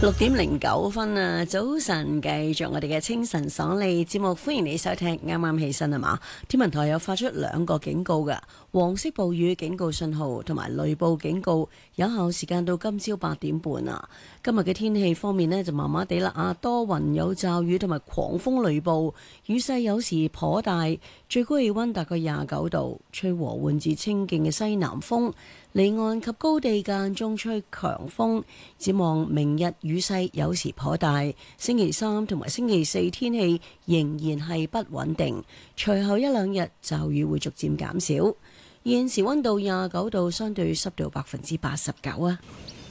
6:09啊，早晨，繼續我哋嘅清晨爽利節目，歡迎你收聽。啱啱起身啊嘛，天文台有發出2個警告嘅，黃色暴雨警告信號同埋雷暴警告，有效時間到今朝8點半啊。今日嘅天氣方面呢，就麻麻地啦，多雲有驟雨同埋狂風雷暴，雨勢有時頗大，最高氣溫大概29度，吹和緩至清勁嘅西南風，離岸及高地間中吹強風。展望明日雨勢有時頗大，星期3同埋星期4天氣仍然係不穩定，隨後1-2日驟雨會逐漸減少。現時溫度29度，相對濕度89%啊。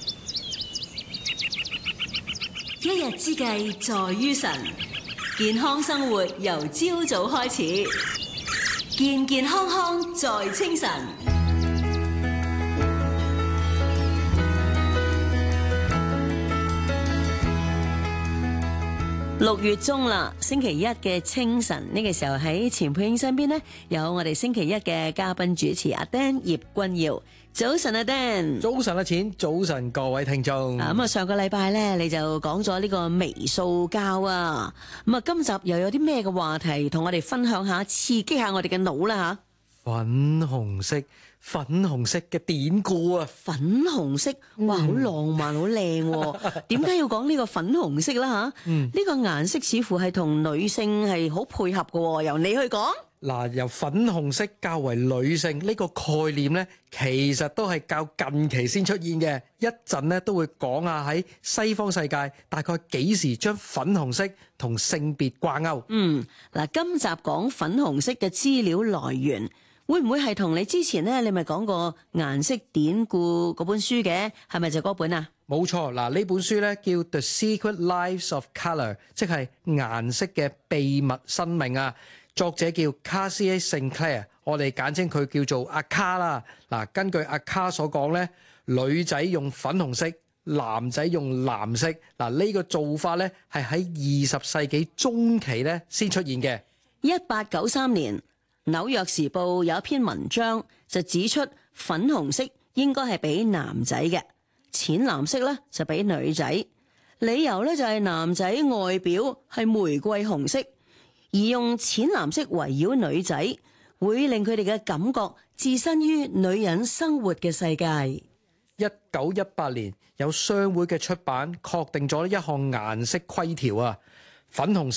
一日之計在於晨，健康生活由朝早開始，健健康康在清晨。6月中啦，星期一嘅清晨呢個時候喺錢佩英身邊呢，有我哋星期一嘅嘉賓主持阿 Dan 葉君耀。早晨阿 Dan， 早晨阿錢，早晨各位聽眾。 咁啊，上個禮拜呢，你就講咗呢個微塑膠啊，咁啊，今集又有啲咩嘅話題同我哋分享下，刺激下我哋嘅腦啦吓。 粉紅色嘅典故啊！ 粉紅色，哇，好浪漫，好靚喎！點解要講呢個粉紅色啦吓？呢個顏色似乎係同女性係好配合嘅，由你去講。 嗱，由粉紅色較為女性呢個概念呢，其實都係較近期先出現嘅。一陣呢都會講下喺西方世界大概幾時將粉紅色同性別掛鈎。 嗱，今集講粉紅色嘅資料來源。會唔會係同你之前呢？你咪講過顏色典故嗰本書嘅，係咪就嗰本啊？ 冇錯，嗱，呢本書咧叫《The Secret Lives of Colour》，即係顏色嘅秘密生命啊。作者叫 Cassie Sinclair， 我哋簡稱佢叫做阿卡啦。嗱，根據阿卡所講咧，女仔用粉紅色，男仔用藍色。嗱，呢個做法咧係喺20世紀中期咧先出現嘅。 1893年。紐約時報有一篇文章就指出粉紅色應該係俾男仔嘅，淺藍色咧就俾女仔。理由咧就係男仔外表係玫瑰紅色，而用淺藍色圍繞女仔，會令佢哋嘅感覺置身於女人生活嘅世界。 1918年有商會嘅出版確定咗一項顏色規條啊，粉紅色